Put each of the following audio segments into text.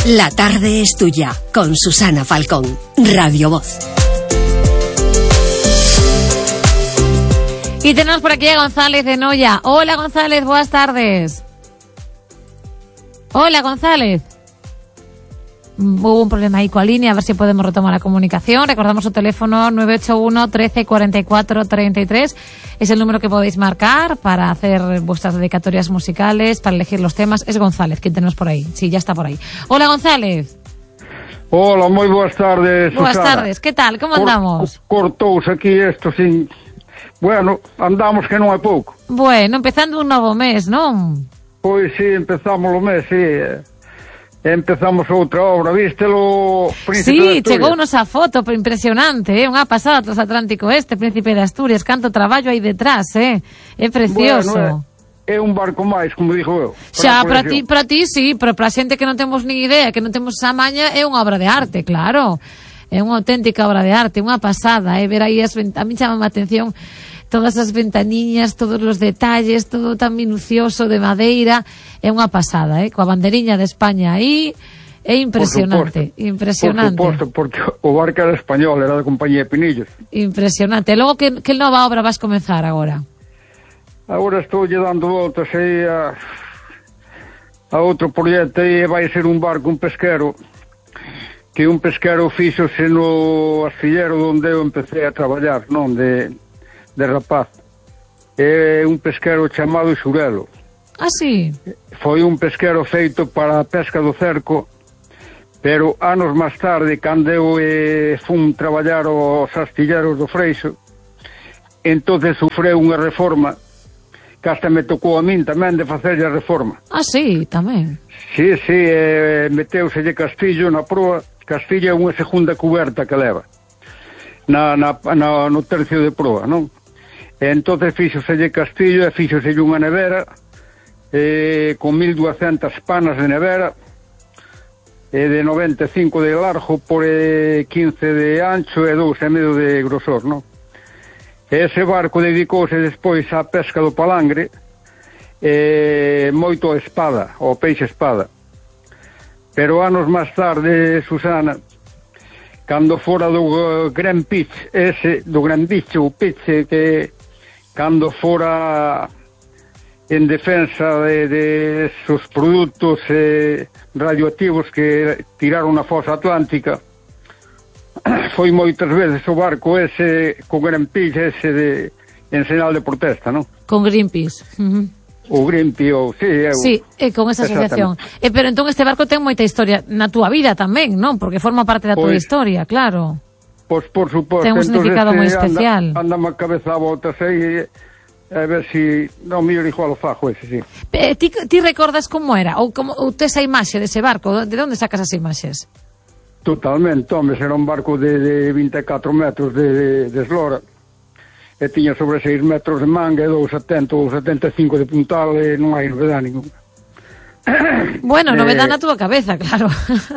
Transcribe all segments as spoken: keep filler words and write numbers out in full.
La tarde es tuya, con Susana Falcón, Radio Voz. Y tenemos por aquí a González de Noia. Hola González, buenas tardes. Hola González. Hubo un problema ahí con la línea, a ver si podemos retomar la comunicación. Recordamos su teléfono nueve ocho uno, trece, cuarenta y cuatro, treinta y tres. Es el número que podéis marcar para hacer vuestras dedicatorias musicales, para elegir los temas. Es González, quien tenemos por ahí. Sí, ya está por ahí. Hola González. Hola, moi boas tardes, Susana. Buenas tardes, que tal? Como andamos? Cortouse aquí isto sin... Bueno, andamos que non é pouco. Bueno, empezando un novo mes, non? Pois sí, empezamos o mes, sí. Empezamos outra obra, vístelo, Príncipe sí, de Asturias. chegou nosa foto, impresionante, eh? Unha pasada transatlántico este, Príncipe de Asturias, canto traballo aí detrás, eh? É precioso. Bueno, é, é un barco máis, como dixo eu. Xa, para ti, para ti sí, pero para a xente que non temos nin idea, que non temos esa maña, é unha obra de arte, claro. É unha auténtica obra de arte, unha pasada, eh? Ver aí as vent... a mí chama a atención todas as ventaniñas, todos os detalles, todo tan minucioso de madeira, é unha pasada, eh? Coa banderiña de España aí, é impresionante, por suposto, impresionante. Por suposto, porque o barco era español, era da compañía de Pinillos. Impresionante. E logo, que, que nova obra vas comenzar agora? Agora estou lle dando voltas aí a, a outro proxecto aí, vai ser un barco, un pesquero, que un pesquero fíxose no astillero onde eu empecé a traballar, non, de... de rapaz. É un pesquero chamado Xurelo. Ah, sí? Foi un pesquero feito para a pesca do cerco, pero anos máis tarde, cando eu eh, fun traballar aos astilleros do Freixo, entonces sufreu unha reforma, que hasta me tocou a min tamén de facerlle a reforma. Ah, sí, tamén? Sí, sí, eh, meteuselle castillo na proa. Castillo é unha segunda cuberta que leva na, na, na, no tercio de proa, non? E entonces fíxoselle castillo e fíxoselle unha nevera eh, con mil duascentas panas de nevera e de noventa e cinco de largo por eh, quince de ancho e dous e medio de grosor, non? E ese barco dedicouse despois á pesca do palangre e moito a espada, ao peixe espada. Pero anos máis tarde, Susana, cando fora do uh, Gran Pitch, ese, do Gran Bicho, o Pitch, que cando fora en defensa de, de esos produtos eh, radioactivos que tiraron na fosa atlántica, foi moitas veces o barco ese, co Gran Pitch, ese de, en señal de protesta, non? Con Greenpeace. Uh-huh. O Greenpeace, ou, sí, eu, sí, é con esa asociación. Eh, pero entón este barco ten moita historia na túa vida tamén, non? Porque forma parte da túa historia, claro. Pois, por suposto. Ten un significado moi especial. Anda, anda a cabeza a voltas aí, a ver si... Non, mellor igual o fajo ese, sí. Eh, ti, ti recordas como era? Ou, como, ou tes a imaxe dese barco? De onde sacas as imaxes? Totalmente, home, era un barco de, de vinte e catro metros de, de, de eslora. E tiña sobre seis metros de manga e dous setenta ou setenta e cinco de puntal e non hai novedade ninguna. Bueno, novedade na túa cabeza, claro.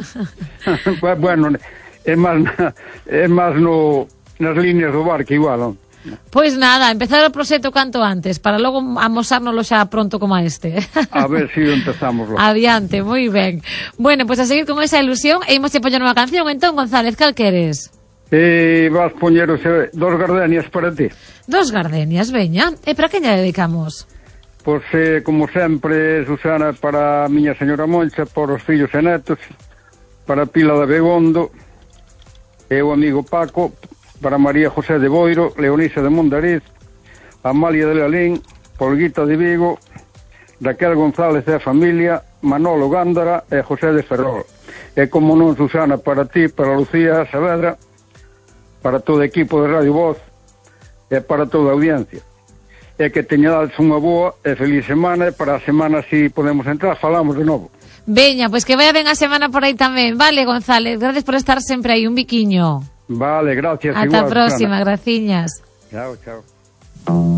Bueno, é máis, é máis no, nas líneas do barco igual, non? Pois nada, empezar o proxecto canto antes, para logo amosárnoslo xa pronto como a este. A ver si empezamos. Adiante, moi ben. Bueno, pois pues a seguir con esa ilusión e imos a poñer unha canción. Entón, González, cal queres? E vas poñer dos gardenias para ti. Dos gardenias, veña. E para quen lle dedicamos? Pois, eh, como sempre, Susana, para a miña señora Moncha, para os fillos e netos, para Pila de Begondo, e o amigo Paco, para María José de Boiro, Leonisa de Mondariz, Amalia de Lalín, Polguita de Vigo, Raquel González e a familia, Manolo Gándara e José de Ferrol. E como non, Susana, para ti, para Lucía Saavedra, para todo o equipo de Radio Voz e para toda a audiencia. E que teñades unha boa e feliz semana, e para a semana, si podemos entrar, falamos de novo. Veña, pois que vaya ben a semana por aí tamén. Vale, González, gracias por estar sempre aí, un biquiño. Vale, gracias. Ata a próxima, graciñas. Chao, chao.